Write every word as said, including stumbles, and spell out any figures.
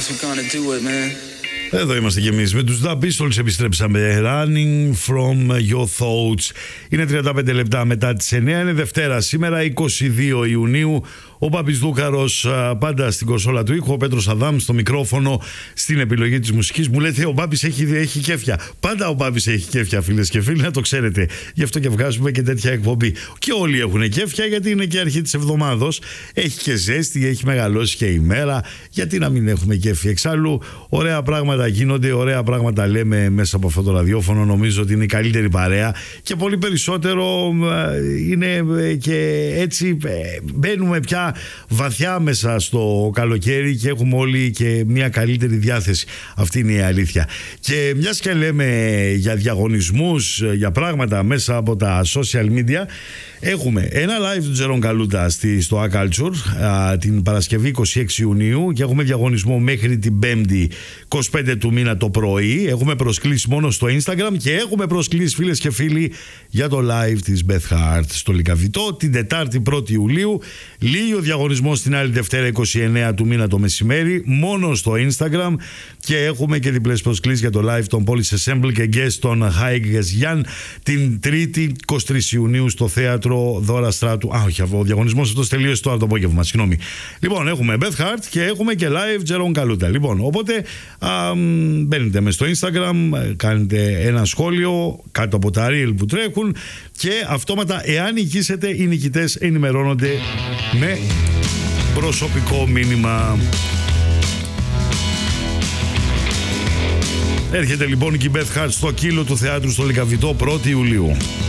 Εδώ είμαστε κι εμείς με τους The Pistols, επιστρέψαμε. Running from your thoughts. Είναι τριάντα πέντε λεπτά μετά τις εννιά, είναι Δευτέρα σήμερα, είκοσι δύο Ιουνίου. Ο Πάπης Δούκαρος πάντα στην κονσόλα του ήχου, ο Πέτρος Αδάμ στο μικρόφωνο, στην επιλογή της μουσικής. Μου λέτε ο Πάπης έχει, έχει κέφια. Πάντα ο Πάπης έχει κέφια, φίλες και φίλοι, να το ξέρετε. Γι' αυτό και βγάζουμε και τέτοια εκπομπή. Και όλοι έχουν κέφια, γιατί είναι και αρχή της εβδομάδος. Έχει και ζέστη, έχει μεγαλώσει και η μέρα. Γιατί να μην έχουμε κέφια? Εξάλλου, ωραία πράγματα γίνονται, ωραία πράγματα λέμε μέσα από αυτό το ραδιόφωνο. Νομίζω ότι είναι η καλύτερη παρέα και πολύ περισσότερο είναι και έτσι μπαίνουμε πια βαθιά μέσα στο καλοκαίρι και έχουμε όλοι και μια καλύτερη διάθεση. Αυτή είναι η αλήθεια. Και μιας και λέμε για διαγωνισμούς, για πράγματα μέσα από τα social media, έχουμε ένα live του Τζερόν Καλούτα στο A-Culture την Παρασκευή είκοσι έξι Ιουνίου και έχουμε διαγωνισμό μέχρι την Πέμπτη είκοσι πέντε του μήνα το πρωί. Έχουμε προσκλήσει μόνο στο Instagram και έχουμε προσκλήσει, φίλες και φίλοι, για το live της Beth Hart στο Λυκαβητό την Τετάρτη πρώτη Ιουλίου. Λίγη ο διαγωνισμός την άλλη Δευτέρα είκοσι εννέα του μήνα το μεσημέρι, μόνο στο Instagram, και έχουμε και διπλές προσκλήσεις για το live των Police Assemble και guest των Haig Gesyan την Τρίτη είκοσι τρεις Ιουνίου στο θέατρο Δώρα Στράτου. Α, όχι, ο διαγωνισμός αυτός τελείωσε τώρα το απόγευμα, συγγνώμη. Λοιπόν, έχουμε Beth Hart και έχουμε και live Τζερόν Καλούτα. Λοιπόν, οπότε α, μπαίνετε μες στο Instagram, κάνετε ένα σχόλιο κάτω από τα reel που τρέχουν και αυτόματα, εάν νικήσετε, οι νικητές ενημερώνονται με προσωπικό μήνυμα. Έρχεται λοιπόν και η Beth Hart στο Κύλο του Θεάτρου στο Λυκαβητό πρώτη Ιουλίου.